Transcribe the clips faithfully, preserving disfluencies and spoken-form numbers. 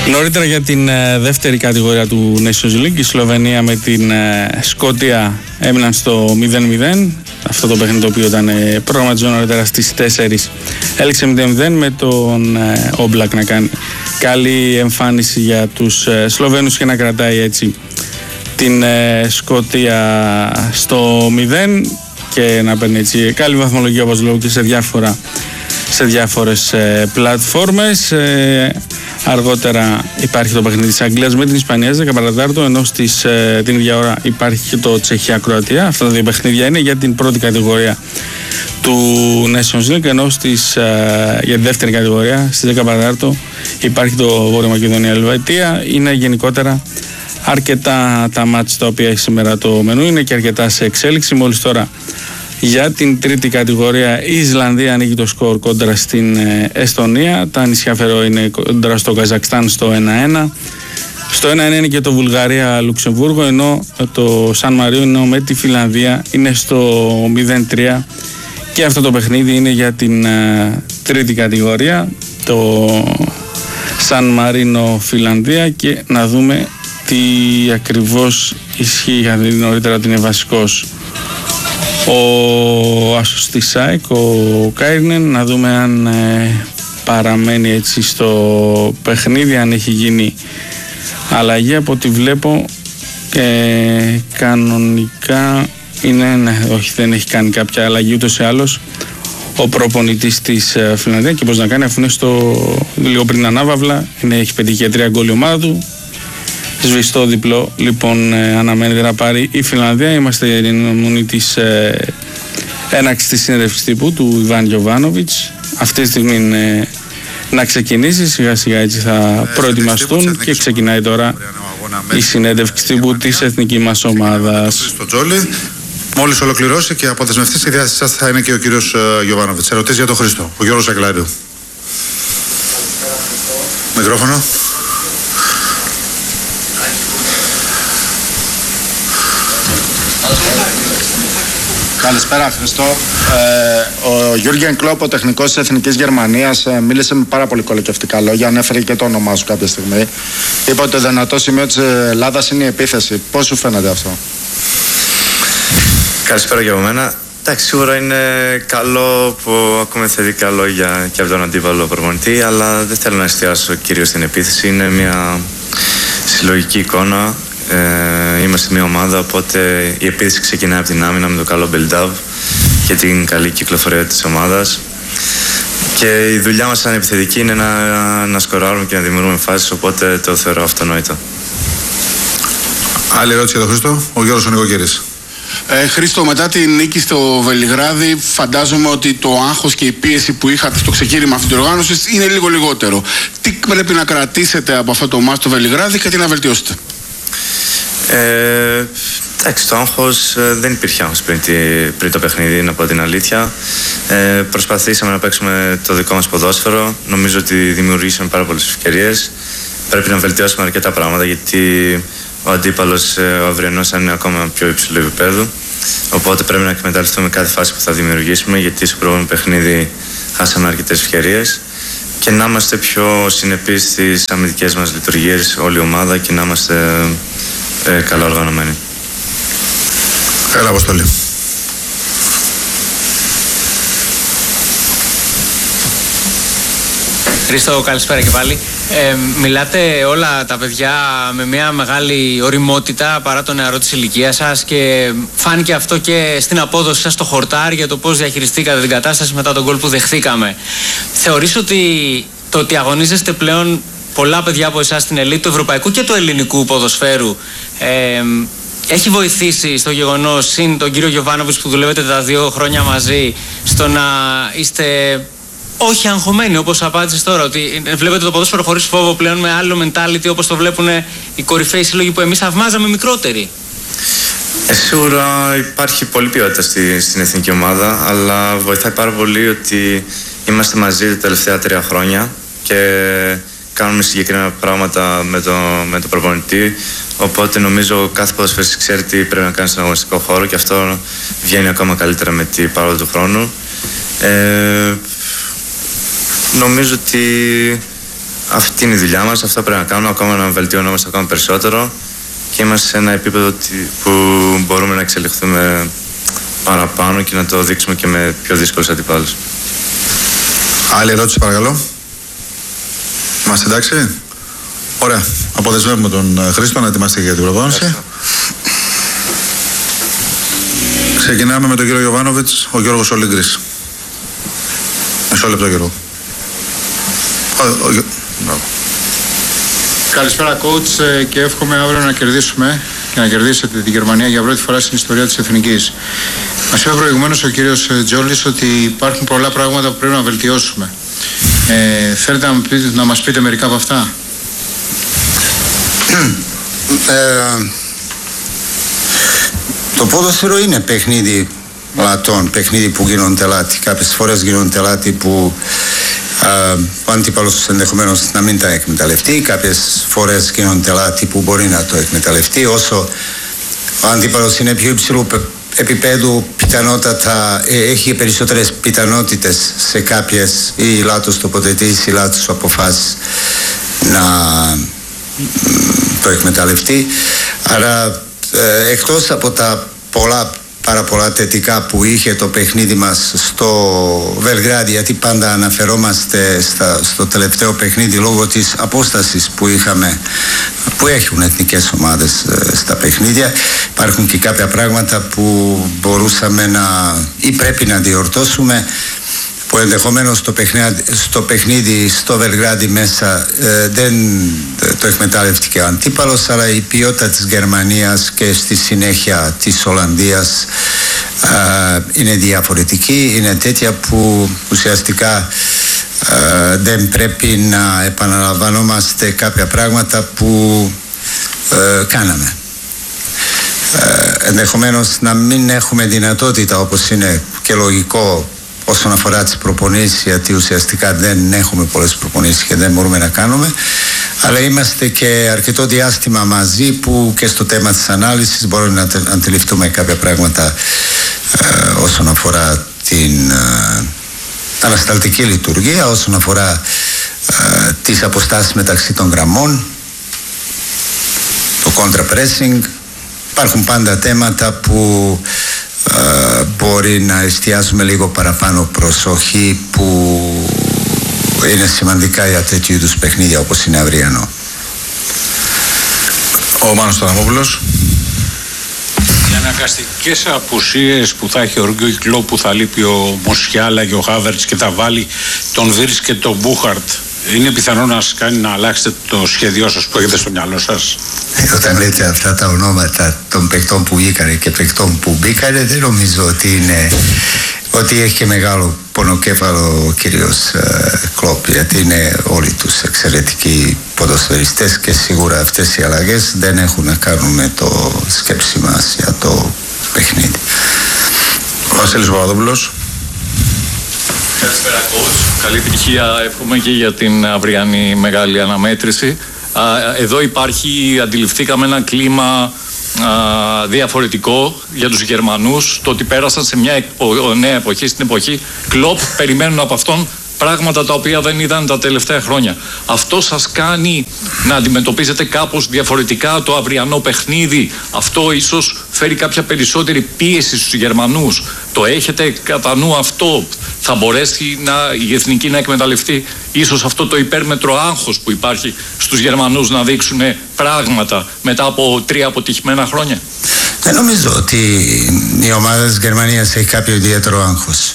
Νωρίτερα για την ε, δεύτερη κατηγορία του Nations League, η Σλοβενία με την ε, Σκότια έμειναν στο μηδέν μηδέν. Αυτό το παιχνίδι το οποίο ήταν ε, προγραμματισμένο νωρίτερα στις τέσσερις έληξε μηδέν μηδέν με τον ε, Όμπλακ να κάνει καλή εμφάνιση για τους ε, Σλοβαίνους και να κρατάει έτσι την ε, Σκότια στο μηδέν και να παίρνει έτσι καλή βαθμολογία, όπως λέω, και σε, διάφορα, σε διάφορες ε, πλατφόρμες. Ε, αργότερα υπάρχει το παιχνίδι της Αγγλίας με την Ισπανία δέκα παρά τέταρτο, ενώ στις, ε, την ίδια ώρα υπάρχει και το Τσεχία-Κροατία. Αυτά τα δύο παιχνίδια είναι για την πρώτη κατηγορία του Nations League, ενώ στις, ε, για τη δεύτερη κατηγορία στις δέκα παρά τέταρτο υπάρχει το Βόρεια Μακεδονία-Ελβετία. Είναι γενικότερα αρκετά τα μάτς τα οποία έχει σήμερα το μενού, είναι και αρκετά σε εξέλιξη. Μόλις τώρα για την τρίτη κατηγορία η Ισλανδία ανοίγει το σκορ κόντρα στην Εστονία, τα νησιά Φερό είναι κόντρα στο Καζακστάν στο ένα ένα, στο ένα ένα είναι και το Βουλγαρία-Λουξεμβούργο, ενώ το Σαν Μαρίνο με τη Φιλανδία είναι στο μηδέν τρία και αυτό το παιχνίδι είναι για την uh, τρίτη κατηγορία, το Σαν Μαρίνο Φιλανδία, και να δούμε τι ακριβώς ισχύει. Είχα δει νωρίτερα ότι είναι βασικός ο Άσος της ΣΑΕΚ, ο Κάιρνεν, να δούμε αν ε, παραμένει έτσι στο παιχνίδι, αν έχει γίνει αλλαγή. Από ό,τι βλέπω ε, κανονικά είναι, ναι, όχι, δεν έχει κάνει κάποια αλλαγή ούτως ή άλλως ο προπονητής της ε, Φιλανδία, και πώς να κάνει αφού είναι στο λίγο πριν ανάβαυλα, είναι, έχει πετύχει για τρία γκολ η ομάδα του. Σβηστό διπλό λοιπόν ε, αναμένεται να πάρει η Φιλανδία. Είμαστε για την μονή της ε, έναξης της συνέντευξης τύπου του Ιβάν Γιοβάνοβιτς. Αυτή τη στιγμή είναι να ξεκινήσει, σιγά σιγά έτσι θα ε, προετοιμαστούν και ξεκινάει τώρα η συνέντευξη τύπου της εθνικής μας ομάδας. Μόλις ολοκληρώσει και αποδεσμευτεί στη διάθεσή σας θα είναι και ο κύριος Γιοβάνοβιτς. Ερωτήσεις για τον Χρήστο, ο Γιώργος Αγγελάριου. Μικρόφωνο. Καλησπέρα Χριστό. Ε, ο Γιούργεν Κλόπ, ο τεχνικός της Εθνικής Γερμανίας, ε, μίλησε με πάρα πολύ κολακευτικά λόγια, ανέφερε και το όνομά σου κάποια στιγμή. Είπε ότι το δυνατό σημείο της Ελλάδας είναι η επίθεση. Πώς σου φαίνεται αυτό? Καλησπέρα και από μένα. Εντάξει, σίγουρα είναι καλό που ακούμε θετικά λόγια και από τον αντίπαλο προπονητή, αλλά δεν θέλω να εστιάσω κυρίως στην επίθεση. Είναι μια συλλογική εικόνα. Ε, είμαστε μια ομάδα, οπότε η επίθεση ξεκινάει από την άμυνα με το καλό build-up και την καλή κυκλοφορία της ομάδας, και η δουλειά μας σαν επιθετική είναι να, να σκοράρουμε και να δημιουργούμε φάσεις, οπότε το θεωρώ αυτονόητο. Άλλη ερώτηση για τον Χρήστο, ο Γιώργος ο Νικοκύρης. Ε, Χρήστο, μετά την νίκη στο Βελιγράδι, φαντάζομαι ότι το άγχος και η πίεση που είχατε στο ξεκίνημα αυτής της οργάνωσης είναι λίγο λιγότερο. Τι πρέπει να κρατήσετε από αυτό το μάτς στο Βελιγράδι και τι να βελτιώσετε? Ε, εντάξει, το άγχος ε, δεν υπήρχε άγχος πριν, πριν το παιχνίδι, να πω την αλήθεια. Ε, προσπαθήσαμε να παίξουμε το δικό μας ποδόσφαιρο. Νομίζω ότι δημιουργήσαμε πάρα πολλές ευκαιρίες. Πρέπει να βελτιώσουμε αρκετά πράγματα, γιατί ο αντίπαλος, ο αυριανός, είναι ακόμα πιο υψηλό επίπεδο. Οπότε πρέπει να εκμεταλλευτούμε κάθε φάση που θα δημιουργήσουμε, γιατί στο προηγούμενο παιχνίδι χάσαμε αρκετές ευκαιρίες. Και να είμαστε πιο συνεπείς στις αμυντικές μας λειτουργίες, όλη η ομάδα, και να είμαστε ε, καλά οργανωμένοι. Έλα, Αποστολή. Χρήστο, καλησπέρα και πάλι. Ε, μιλάτε όλα τα παιδιά με μια μεγάλη ωριμότητα παρά το νεαρό της ηλικίας σας, και φάνηκε αυτό και στην απόδοση σας στο χορτάρι για το πώς διαχειριστήκατε την κατάσταση μετά τον γκολ που δεχθήκαμε. Θεωρείς ότι το ότι αγωνίζεστε πλέον πολλά παιδιά από εσάς στην ελίτ του ευρωπαϊκού και του ελληνικού ποδοσφαίρου ε, έχει βοηθήσει στο γεγονός, συν τον κύριο Γιοβάνοβιτς που δουλεύετε τα δύο χρόνια μαζί, στο να είστε όχι αγχωμένοι, όπως απάντησες τώρα, ότι βλέπετε το ποδόσφαιρο χωρίς φόβο πλέον, με άλλο mentality, όπως το βλέπουν οι κορυφαίοι σύλλογοι που εμείς θαυμάζαμε μικρότεροι? Ε, σίγουρα υπάρχει πολλή ποιότητα στη, στην εθνική ομάδα, αλλά βοηθάει πάρα πολύ ότι είμαστε μαζί τα τελευταία τρία χρόνια και κάνουμε συγκεκριμένα πράγματα με το, με το προπονητή. Οπότε νομίζω κάθε ποδοσφαιριστής ξέρει τι πρέπει να κάνει στον αγωνιστικό χώρο, και αυτό βγαίνει ακόμα καλύτερα με την πάροδο του χρόνου. Ε, νομίζω ότι αυτή είναι η δουλειά μας, αυτά πρέπει να κάνουμε, ακόμα να βελτιωνόμαστε ακόμα περισσότερο και είμαστε σε ένα επίπεδο που μπορούμε να εξελιχθούμε παραπάνω και να το δείξουμε και με πιο δύσκολους αντιπάλους. Άλλη ερώτηση παρακαλώ. Είμαστε εντάξει? Ωραία. Αποδεσμεύουμε τον Χρήστο να ετοιμαστεί για την προπόνηση. Ξεκινάμε με τον κύριο Γιοβάνοβιτς, ο Γιώργος Ολύγκρης. Μισό λεπτό, Γιώργο. Ο, ο, ο, Καλησπέρα coach και εύχομαι αύριο να κερδίσουμε και να κερδίσετε τη Γερμανία για πρώτη φορά στην ιστορία της Εθνικής. Μας είπε προηγουμένως ο κύριος Τζόλης ότι υπάρχουν πολλά πράγματα που πρέπει να βελτιώσουμε. Ε, θέλετε να, πείτε, να μας πείτε μερικά από αυτά? ε, το ποδόσφαιρο είναι παιχνίδι λατών, παιχνίδι που γίνονται λάθη. Κάποιες φορές γίνονται λάθη που Uh, ο αντίπαλος ενδεχομένως να μην τα εκμεταλλευτεί, κάποιες φορές γίνονται λάθη που μπορεί να το εκμεταλλευτεί. Όσο ο αντίπαλος είναι πιο υψηλού επίπεδου, πιθανότατα έχει περισσότερες πιθανότητες σε κάποιες ή λάθος τοποθετήσεις ή λάθος αποφάσεις να το εκμεταλλευτεί. Άρα ε, εκτός από τα πολλά πάρα πολλά θετικά που είχε το παιχνίδι μας στο Βελγράδι, γιατί πάντα αναφερόμαστε στα, στο τελευταίο παιχνίδι λόγω της απόστασης που είχαμε, που έχουν εθνικές ομάδες στα παιχνίδια. Υπάρχουν και κάποια πράγματα που μπορούσαμε να ή πρέπει να διορθώσουμε, που ενδεχομένως στο παιχνίδι, στο παιχνίδι στο Βελγράδι μέσα ε, δεν το εκμετάλλευτηκε ο αντίπαλος, αλλά η ποιότητα της Γερμανίας και στη συνέχεια της Ολλανδίας ε, είναι διαφορετική, είναι τέτοια που ουσιαστικά ε, δεν πρέπει να επαναλαμβανόμαστε κάποια πράγματα που ε, κάναμε. Ε, ενδεχομένως να μην έχουμε δυνατότητα, όπως είναι και λογικό, όσον αφορά τις προπονήσεις, γιατί ουσιαστικά δεν έχουμε πολλές προπονήσεις και δεν μπορούμε να κάνουμε, αλλά είμαστε και αρκετό διάστημα μαζί που και στο θέμα της ανάλυσης μπορούμε να αντιληφθούμε κάποια πράγματα ε, όσον αφορά την ε, ανασταλτική λειτουργία, όσον αφορά ε, τις αποστάσεις μεταξύ των γραμμών, το contra-pressing. Υπάρχουν πάντα θέματα που Uh, μπορεί να εστιάσουμε λίγο παραπάνω προσοχή, που είναι σημαντικά για τέτοιου είδους παιχνίδια όπως είναι αυριανό. Ο Μάνος Σταναμόπουλος. Οι αναγκαστικές απουσίες που θα έχει ο Γιώργος Κλόπ, που θα λείπει ο Μουσιάλα και ο Χάβερτς και θα βάλει τον Βίρτς και τον Μπούχαρτ, είναι πιθανό να σας κάνει να αλλάξετε το σχέδιό σας που έχετε στο μυαλό σας? Όταν λέτε αυτά τα ονόματα των παικτών που βγήκανε και παικτών που μπήκανε, δεν νομίζω ότι είναι ότι έχει και μεγάλο πονοκέφαλο ο κύριος ε, Κλόπ, γιατί είναι όλοι τους εξαιρετικοί ποδοσφαιριστές και σίγουρα αυτές οι αλλαγές δεν έχουν να κάνουν με το σκέψη μας για το παιχνίδι. Ο Βασίλης Παπαδόπουλος. Καλησπέρα coach. Καλή επιτυχία εύχομαι και για την αυριανή μεγάλη αναμέτρηση. Εδώ υπάρχει, αντιληφθήκαμε, ένα κλίμα α, διαφορετικό για τους Γερμανούς. Το ότι πέρασαν σε μια επο, νέα εποχή, στην εποχή Κλόπ, περιμένουν από αυτόν πράγματα τα οποία δεν είδαν τα τελευταία χρόνια. Αυτό σας κάνει να αντιμετωπίζετε κάπως διαφορετικά το αυριανό παιχνίδι? Αυτό ίσως φέρει κάποια περισσότερη πίεση στους Γερμανούς? Το έχετε κατά νου αυτό? Θα μπορέσει να, η εθνική να εκμεταλλευτεί ίσως αυτό το υπέρμετρο άγχος που υπάρχει στους Γερμανούς, να δείξουν πράγματα μετά από τρία αποτυχημένα χρόνια? Δεν νομίζω ότι η ομάδα της Γερμανίας έχει κάποιο ιδιαίτερο άγχος.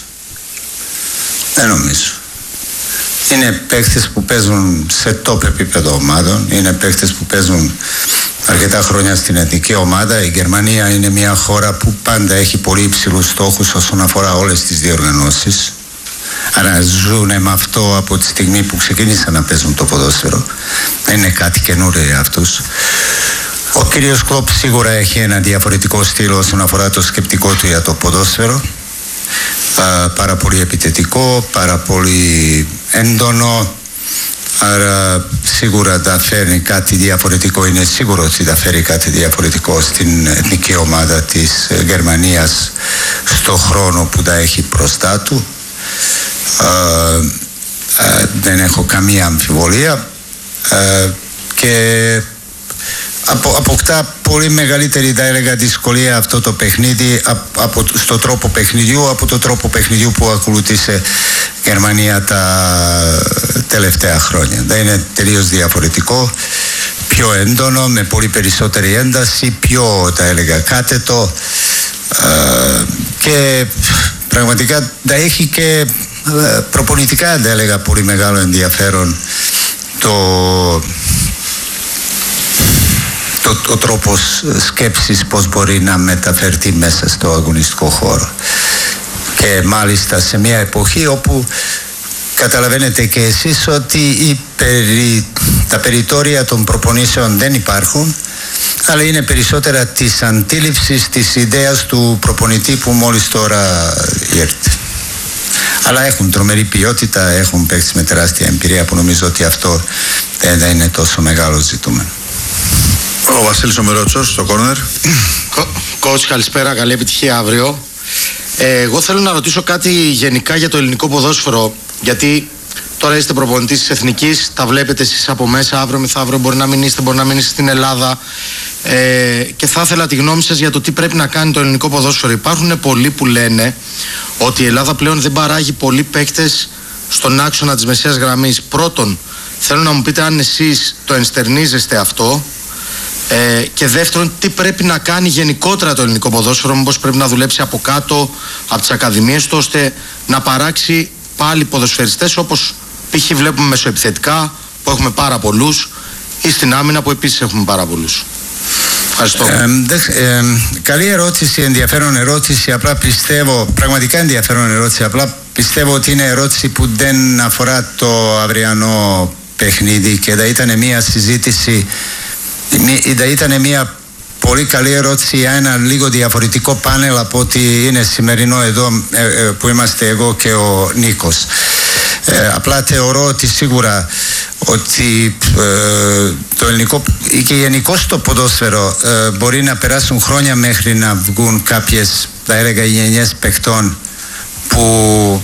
Δεν νομίζω. Είναι παίκτες που παίζουν σε top επίπεδο ομάδων, είναι παίκτες που παίζουν αρκετά χρόνια στην εθνική ομάδα. Η Γερμανία είναι μια χώρα που πάντα έχει πολύ υψηλούς στόχους όσον αφορά όλες τις διοργανώσεις. Άρα ζουν με αυτό από τη στιγμή που ξεκίνησαν να παίζουν το ποδόσφαιρο. Δεν είναι κάτι καινούριο για αυτούς. Ο κύριος Κλόπ σίγουρα έχει ένα διαφορετικό στυλ όσον αφορά το σκεπτικό του για το ποδόσφαιρο. Πάρα πολύ επιτετικό, πάρα πολύ έντονο, άρα σίγουρα θα φέρει κάτι διαφορετικό, είναι σίγουρο ότι θα φέρει κάτι διαφορετικό στην εθνική ομάδα της Γερμανίας στο χρόνο που θα έχει μπροστά του. Α, α, δεν έχω καμία αμφιβολία. ε, και απο, αποκτά πολύ μεγαλύτερη, θα έλεγα, δυσκολία αυτό το παιχνίδι από, στο τρόπο παιχνιδιού από το τρόπο παιχνιδιού που ακολούθησε η Γερμανία τα τελευταία χρόνια. Δεν είναι τελείως διαφορετικό, πιο έντονο, με πολύ περισσότερη ένταση, πιο, θα έλεγα, κάθετο, ε, και πραγματικά θα έχει και προπονητικά, θα έλεγα, πολύ μεγάλο ενδιαφέρον το Το, ο τρόπος σκέψης πώς μπορεί να μεταφερθεί μέσα στο αγωνιστικό χώρο. Και μάλιστα σε μια εποχή όπου καταλαβαίνετε και εσείς ότι οι περι, τα περιτόρια των προπονήσεων δεν υπάρχουν, αλλά είναι περισσότερα της αντίληψης, της ιδέας του προπονητή που μόλις τώρα ήρθε. Αλλά έχουν τρομερή ποιότητα, έχουν παίξει με τεράστια εμπειρία, που νομίζω ότι αυτό δεν είναι τόσο μεγάλο ζητούμενο. Ο Βασίλης Ομερότσος στο κόρνερ. Κόουτς, καλησπέρα, καλή επιτυχία αύριο. Ε, εγώ θέλω να ρωτήσω κάτι γενικά για το ελληνικό ποδόσφαιρο, γιατί τώρα είστε προπονητής της Εθνικής, τα βλέπετε εσείς από μέσα, αύριο μεθαύριο μπορεί να μην είστε, μπορεί να μην είστε στην Ελλάδα, ε, και θα ήθελα τη γνώμη σας για το τι πρέπει να κάνει το ελληνικό ποδόσφαιρο. Υπάρχουν πολλοί που λένε ότι η Ελλάδα πλέον δεν παράγει πολλοί παίκτες στον άξονα της μεσαίας γραμμής. Πρώτον, θέλω να μου πείτε αν εσείς το ενστερνίζεστε αυτό. Ε, και δεύτερον, τι πρέπει να κάνει γενικότερα το ελληνικό ποδόσφαιρο, μήπως πρέπει να δουλέψει από κάτω, από τις ακαδημίες του, ώστε να παράξει πάλι ποδοσφαιριστές, όπως π.χ. βλέπουμε μεσοεπιθετικά που έχουμε πάρα πολλούς, ή στην άμυνα που επίσης έχουμε πάρα πολλούς. Ευχαριστώ. Ε, δε, ε, καλή ερώτηση, ενδιαφέρον ερώτηση. Απλά πιστεύω, πραγματικά ενδιαφέρον ερώτηση. Απλά πιστεύω ότι είναι ερώτηση που δεν αφορά το αυριανό παιχνίδι, και θα ήταν μια συζήτηση. Θα ήταν μια πολύ καλή ερώτηση για ένα λίγο διαφορετικό πάνελ από ότι είναι σημερινό εδώ που είμαστε εγώ και ο Νίκος. Ε, απλά θεωρώ ότι σίγουρα ότι ε, το ελληνικό και γενικώς το ποδόσφαιρο ε, μπορεί να περάσουν χρόνια μέχρι να βγουν κάποιες, θα έλεγα, γενιές παιχτών που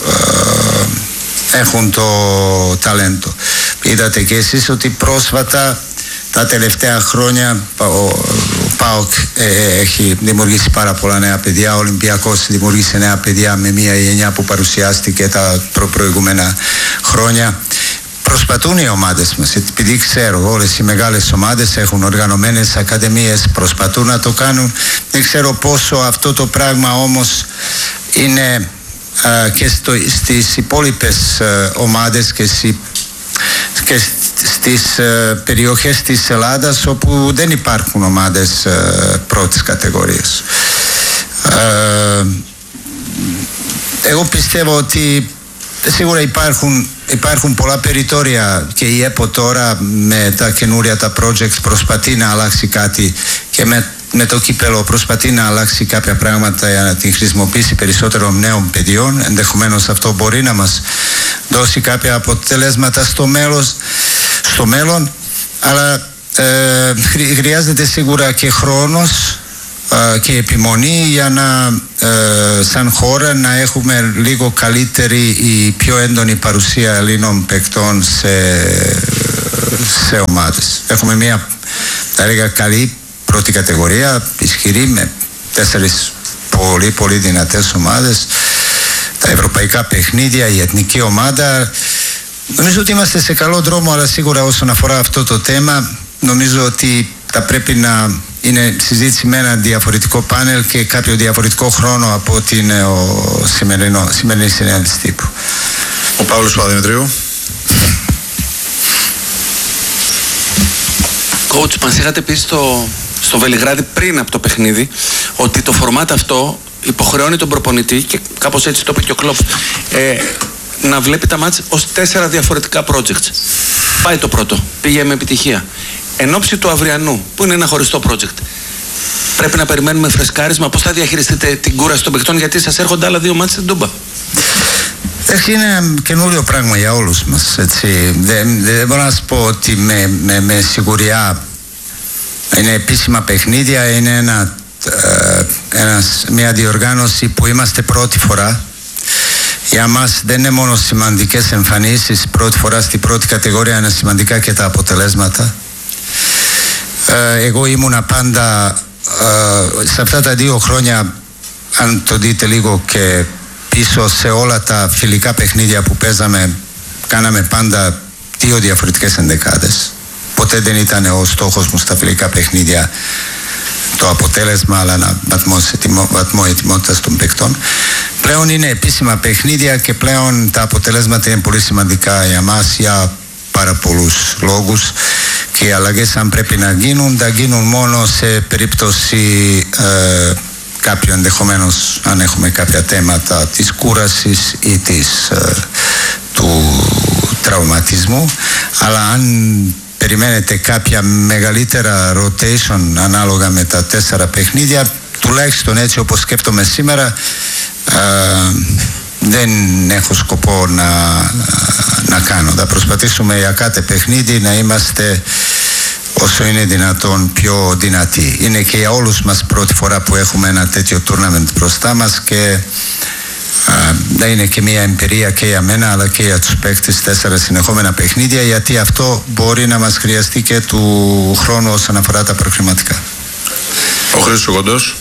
ε, έχουν το ταλέντο. Είδατε και εσείς ότι πρόσφατα, τα τελευταία χρόνια, ο ΠΑΟΚ ε, έχει δημιουργήσει πάρα πολλά νέα παιδιά. Ο Ολυμπιακός δημιουργήσε νέα παιδιά με μια γενιά που παρουσιάστηκε τα προ- προηγούμενα χρόνια. Προσπαθούν οι ομάδες μας, επειδή ξέρω όλες οι μεγάλες ομάδες έχουν οργανωμένες ακαδημίες, προσπαθούν να το κάνουν. Δεν ξέρω πόσο αυτό το πράγμα όμως είναι α, και στο, στις υπόλοιπες α, ομάδες και στις και στις uh, περιοχές της Ελλάδας όπου δεν υπάρχουν ομάδες uh, πρώτης κατηγορίας. Uh, εγώ πιστεύω ότι σίγουρα υπάρχουν, υπάρχουν πολλά περιτόρια, και η ΕΠΟ τώρα με τα καινούρια τα projects προσπαθεί να αλλάξει κάτι, και με, με το κύπελο προσπαθεί να αλλάξει κάποια πράγματα για να την χρησιμοποιήσει περισσότερο νέων παιδιών. Ενδεχομένως αυτό μπορεί να μας δώσει κάποια αποτελέσματα στο μέλλον, στο μέλλον αλλά ε, χρειάζεται σίγουρα και χρόνος ε, και επιμονή για να ε, σαν χώρα να έχουμε λίγο καλύτερη ή πιο έντονη παρουσία Ελλήνων παικτών σε, σε ομάδες. Έχουμε μια, θα έλεγα, καλή πρώτη κατηγορία, ισχυρή, με τέσσερις πολύ πολύ δυνατές ομάδες, τα ευρωπαϊκά παιχνίδια, η εθνική ομάδα. Νομίζω ότι είμαστε σε καλό δρόμο, αλλά σίγουρα όσον αφορά αυτό το θέμα, νομίζω ότι θα πρέπει να είναι συζήτηση με ένα διαφορετικό πάνελ και κάποιο διαφορετικό χρόνο από ότι είναι ο σημερινό, σημερινή συνέντευξη τύπου. Ο Παύλος Παπαδημητρίου. Coach, μας είχατε πει στο, στο Βελιγράδι πριν από το παιχνίδι ότι το φορμάτ αυτό υποχρεώνει τον προπονητή, και κάπως έτσι το είπε και ο Κλοπ, ε, να βλέπει τα μάτς ως τέσσερα διαφορετικά projects. Πάει το πρώτο, πήγε με επιτυχία. Εν ώψη του αυριανού, που είναι ένα χωριστό project, πρέπει να περιμένουμε φρεσκάρισμα. Πώς θα διαχειριστείτε την κούραση των παιχτών, γιατί σας έρχονται άλλα δύο μάτς στην Τούμπα? Είναι καινούριο πράγμα για όλους μας, έτσι. Δεν, δεν μπορώ να σας πω ότι με, με, με σιγουριά είναι επίσημα παιχνίδια, είναι ένα, ε, ένας, μια διοργάνωση που είμαστε πρώτη φορά. Για μας δεν είναι μόνο σημαντικές εμφανίσεις, πρώτη φορά στην πρώτη κατηγορία, είναι σημαντικά και τα αποτελέσματα. Ε, εγώ ήμουνα πάντα ε, σε αυτά τα δύο χρόνια, αν το δείτε λίγο και πίσω, σε όλα τα φιλικά παιχνίδια που παίζαμε, κάναμε πάντα δύο διαφορετικές ενδεκάδες. Ποτέ δεν ήταν ο στόχος μου στα φιλικά παιχνίδια το αποτέλεσμα, αλλά ένα βαθμό ετοιμότητας των παικτών. Πλέον είναι επίσημα παιχνίδια και πλέον τα αποτελέσματα είναι πολύ σημαντικά για μας για πάρα πολλούς λόγους, και οι αλλαγές, αν πρέπει να γίνουν, θα γίνουν μόνο σε περίπτωση ε, κάποιο, ενδεχομένως αν έχουμε κάποια θέματα της κούρασης ή της, ε, του τραυματισμού, αλλά αν περιμένετε κάποια μεγαλύτερα rotation ανάλογα με τα τέσσερα παιχνίδια, τουλάχιστον έτσι όπως σκέφτομαι σήμερα, ε, δεν έχω σκοπό να, να κάνω. Θα προσπαθήσουμε για κάθε παιχνίδι να είμαστε όσο είναι δυνατόν πιο δυνατοί. Είναι και για όλους μας πρώτη φορά που έχουμε ένα τέτοιο tournament μπροστά μας, και θα είναι και μια εμπειρία και για μένα αλλά και για τους παίκτες, τέσσερα συνεχόμενα παιχνίδια, γιατί αυτό μπορεί να μας χρειαστεί και του χρόνου όσον αφορά τα προκριματικά. Ο Χρήστος Κοντός.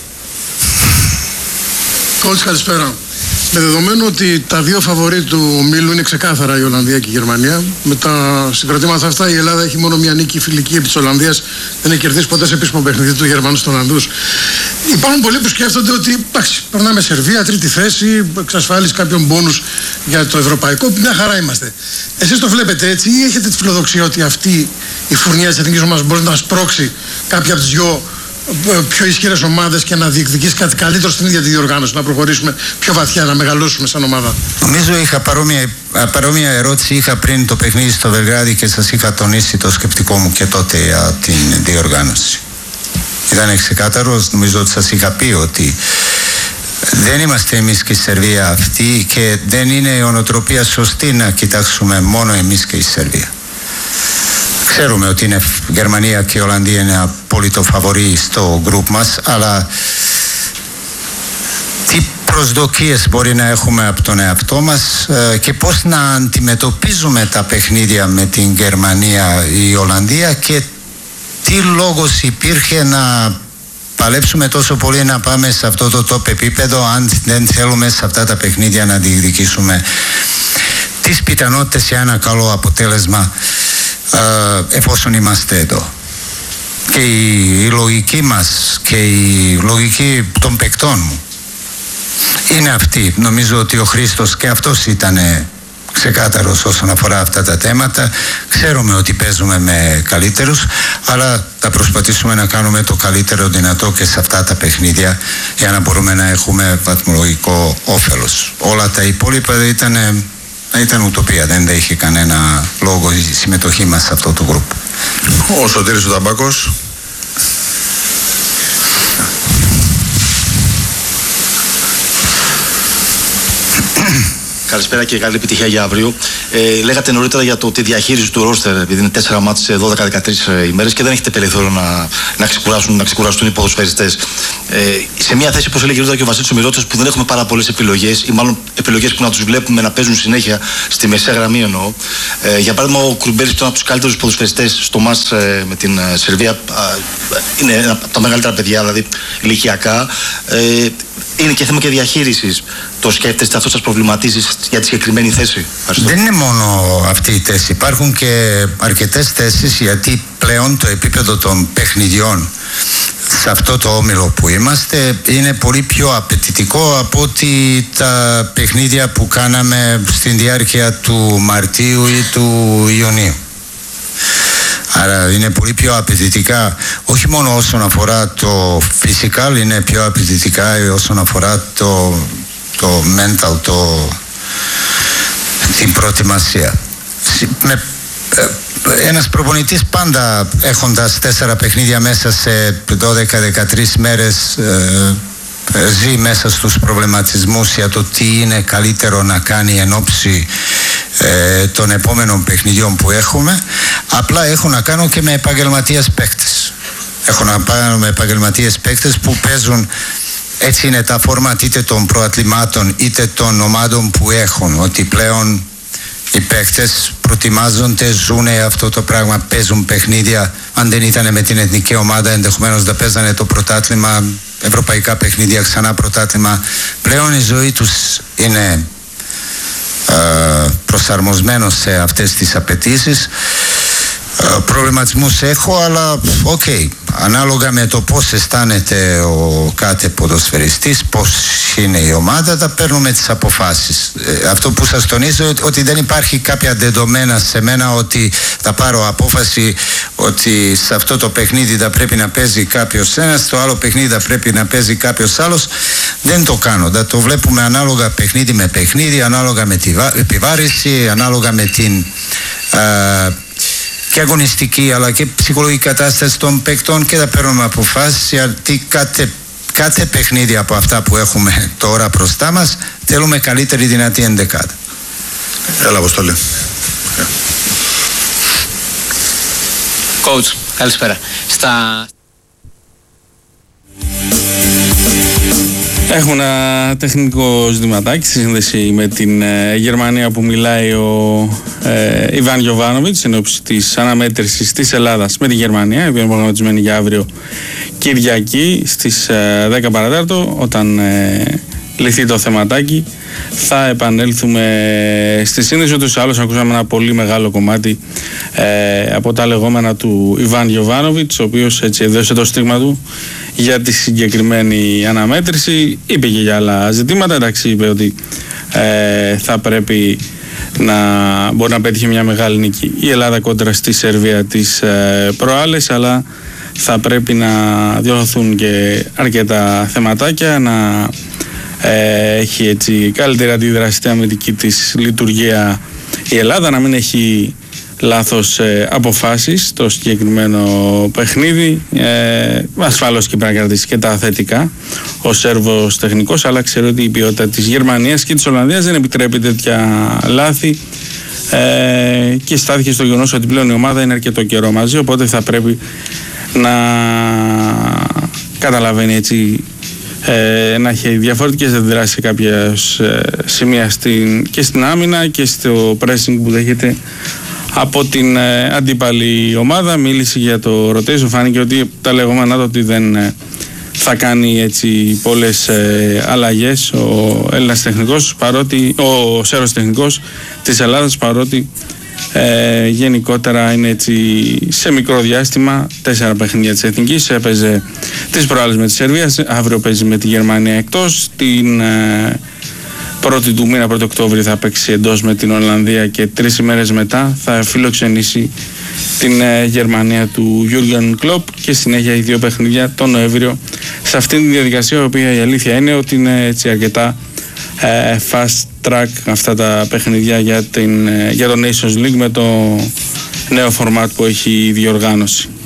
Κόντς, καλησπέρα. Με δεδομένο ότι τα δύο φαβορί του ομίλου είναι ξεκάθαρα η Ολλανδία και η Γερμανία, με τα συγκροτήματα αυτά η Ελλάδα έχει μόνο μια νίκη φιλική επί της Ολλανδίας, δεν έχει κερδίσει ποτέ σε επίσημο παιχνίδι του Γερμανού στους Ολλανδούς. Υπάρχουν πολλοί που σκέφτονται ότι εντάξει, περνάμε Σερβία, τρίτη θέση, εξασφάλιση κάποιων μπόνους για το ευρωπαϊκό, μια χαρά είμαστε. Εσείς το βλέπετε έτσι, ή έχετε τη φιλοδοξία ότι αυτή η φουρνιά της εθνικής ομάδας μπορεί να σπρώξει κάποια από τις δυο πιο ισχυρές ομάδες και να διεκδικήσει κάτι καλύτερο στην ίδια τη διοργάνωση, να προχωρήσουμε πιο βαθιά, να μεγαλώσουμε σαν ομάδα? Νομίζω είχα παρόμοια, παρόμοια ερώτηση είχα πριν το παιχνίδι στο Βελιγράδι και σας είχα τονίσει το σκεπτικό μου και τότε για την διοργάνωση. Ήταν ξεκάθαρο, νομίζω ότι σας είχα πει ότι δεν είμαστε εμείς και η Σερβία αυτή, και δεν είναι η ονοτροπία σωστή να κοιτάξουμε μόνο εμείς και η Σερβία. Ξέρουμε ότι είναι η Γερμανία και η Ολλανδία είναι απόλυτο φαβορί στο γκρουπ μας, αλλά τι προσδοκίες μπορεί να έχουμε από τον εαυτό μας και πώς να αντιμετωπίζουμε τα παιχνίδια με την Γερμανία ή η Ολλανδία, και τι λόγος υπήρχε να παλέψουμε τόσο πολύ να πάμε σε αυτό το top επίπεδο αν δεν θέλουμε σε αυτά τα παιχνίδια να διεκδικήσουμε τις πιθανότητες για ένα καλό αποτέλεσμα εφόσον είμαστε εδώ. Και η, η λογική μας και η λογική των παικτών μου είναι αυτή. Νομίζω ότι ο Χρήστος και αυτός ήταν ξεκάθαρος όσον αφορά αυτά τα θέματα. Ξέρουμε ότι παίζουμε με καλύτερους, αλλά θα προσπαθήσουμε να κάνουμε το καλύτερο δυνατό και σε αυτά τα παιχνίδια για να μπορούμε να έχουμε βαθμολογικό όφελος. Όλα τα υπόλοιπα ήταν, ήταν ουτοπία, δεν είχε κανένα λόγο η συμμετοχή μας σε αυτό το γκρουπ. Ο Σωτήρης ο Ταμπάκος. Καλησπέρα και καλή επιτυχία για αύριο. Ε, λέγατε νωρίτερα για το, τη διαχείριση του ρόστερ, επειδή είναι τέσσερα μάτς σε δώδεκα με δεκατρείς ημέρες και δεν έχετε περιθώριο να, να, ξεκουράσουν, να ξεκουραστούν οι ποδοσφαιριστές. Ε, σε μια θέση, όπως έλεγε και ο Βασίλης Ομηρώτης, που δεν έχουμε πάρα πολλές επιλογές, ή μάλλον επιλογές που να τους βλέπουμε να παίζουν συνέχεια στη μεσαία γραμμή εννοώ. Ε, για παράδειγμα, ο Κρουμπέρης, που ήταν από τους καλύτερους ποδοσφαιριστές στο μάτς ε, με την ε, Σερβία, ε, είναι ένα από τα μεγαλύτερα παιδιά, δηλαδή ηλικιακά. Ε, είναι και θέμα και διαχείρισης. Το σκέφτεστε, αυτό σας προβληματίζει για τη συγκεκριμένη θέση? Ευχαριστώ. Δεν είναι μόνο αυτή η θέση. Υπάρχουν και αρκετές θέσεις, γιατί πλέον το επίπεδο των παιχνιδιών σε αυτό το όμιλο που είμαστε είναι πολύ πιο απαιτητικό από ότι τα παιχνίδια που κάναμε στην διάρκεια του Μαρτίου ή του Ιουνίου. Άρα είναι πολύ πιο απαιτητικά, όχι μόνο όσον αφορά το physical, είναι πιο απαιτητικά όσον αφορά το, το mental, το, την προετοιμασία. Με, ένας προπονητής πάντα έχοντας τέσσερα παιχνίδια μέσα σε δώδεκα με δεκατρείς μέρες ε, ζει μέσα στους προβληματισμούς για το τι είναι καλύτερο να κάνει εν ώψη ε, των επόμενων παιχνιδιών που έχουμε. Απλά έχω να κάνω και με επαγγελματίες παίκτες. Έχω να κάνω με επαγγελματίες παίκτες που παίζουν έτσι είναι τα φόρματ είτε των προαθλημάτων είτε των ομάδων που έχουν, ότι πλέον οι παίχτες προετοιμάζονται, ζουν αυτό το πράγμα, παίζουν παιχνίδια. Αν δεν ήταν με την εθνική ομάδα, ενδεχομένως θα παίζανε το πρωτάθλημα, ευρωπαϊκά παιχνίδια, ξανά πρωτάθλημα. Πλέον η ζωή τους είναι ε, προσαρμοσμένος σε αυτές τις απαιτήσεις. Ε, προβληματισμούς έχω, αλλά οκ, okay, ανάλογα με το πώς αισθάνεται ο κάθε ποδοσφαιριστής, πώς είναι η ομάδα, θα παίρνουμε τις αποφάσεις. Ε, αυτό που σας τονίζω ότι, ότι δεν υπάρχει κάποια δεδομένα σε μένα ότι θα πάρω απόφαση ότι σε αυτό το παιχνίδι θα πρέπει να παίζει κάποιος ένας, στο άλλο παιχνίδι θα πρέπει να παίζει κάποιος άλλος. Δεν το κάνω, θα το βλέπουμε ανάλογα παιχνίδι με παιχνίδι, ανάλογα με την επιβάρηση, ανάλογα με την ε, και αγωνιστική αλλά και ψυχολογική κατάσταση των παικτών, και θα παίρνουμε αποφάσεις, γιατί κάθε, κάθε παιχνίδι από αυτά που έχουμε τώρα μπροστά μας θέλουμε καλύτερη δυνατή ενδεκάδα. Έλα, Αποστόλη. Coach, καλησπέρα. Στα... Έχουμε ένα τεχνικό ζητηματάκι στη σύνδεση με την ε, Γερμανία που μιλάει ο ε, Ιβάν Γιοβάνοβιτς εν ώψη της αναμέτρησης της Ελλάδας με τη Γερμανία, η οποία είναι προγραμματισμένη για αύριο Κυριακή στις ε, δέκα παρατέταρτο, όταν ε, λυθεί το θεματάκι. Θα επανέλθουμε στη σύνδεση. Ούτως ή άλλως ακούσαμε ένα πολύ μεγάλο κομμάτι ε, από τα λεγόμενα του Ιβάν Γιοβάνοβιτς, ο οποίος έτσι έδωσε το στίγμα του για τη συγκεκριμένη αναμέτρηση. Είπε και για άλλα ζητήματα. Εντάξει, είπε ότι ε, θα πρέπει να μπορεί να πέτυχε μια μεγάλη νίκη η Ελλάδα κόντρα στη Σερβία τις ε, προάλλες, αλλά θα πρέπει να διορθωθούν και αρκετά θεματάκια, να ε, έχει έτσι καλύτερη αντίδραση στη αμυντική της λειτουργία η Ελλάδα, να μην έχει λάθος ε, αποφάσεις στο συγκεκριμένο παιχνίδι. Ε, ασφαλώς και πρέπει να κρατήσει και τα θετικά ο Σέρβος τεχνικός, αλλά ξέρω ότι η ποιότητα της Γερμανίας και της Ολλανδίας δεν επιτρέπει τέτοια λάθη, ε, και στάθηκε στο γεγονός ότι πλέον η ομάδα είναι αρκετό καιρό μαζί, οπότε θα πρέπει να καταλαβαίνει έτσι, ε, να έχει διαφορετικές αντιδράσεις σε κάποια ε, σημεία στην, και στην άμυνα και στο pressing που δέχεται από την ε, αντίπαλη ομάδα. Μίλησε για το rotation, φάνηκε ότι τα λεγόμενά του ότι δεν ε, θα κάνει έτσι πολλές ε, αλλαγές ο Έλληνας τεχνικός, παρότι, ο Σέρβος τεχνικός της Ελλάδας, παρότι ε, γενικότερα είναι έτσι σε μικρό διάστημα, τέσσερα παιχνίδια της Εθνικής, έπαιζε τις προάλλες με τη Σερβία, αύριο παίζει με τη Γερμανία εκτός, την ε, πρώτη του μήνα, πρώτη Οκτώβρη, θα παίξει εντός με την Ολλανδία και τρεις ημέρες μετά θα φιλοξενήσει την ε, Γερμανία του Jürgen Klopp, και συνέχεια οι δύο παιχνίδια τον Νοέμβριο σε αυτήν τη διαδικασία, η οποία η αλήθεια είναι ότι είναι έτσι αρκετά ε, fast track αυτά τα παιχνίδια για, την, ε, για το Nations League με το νέο format που έχει η διοργάνωση.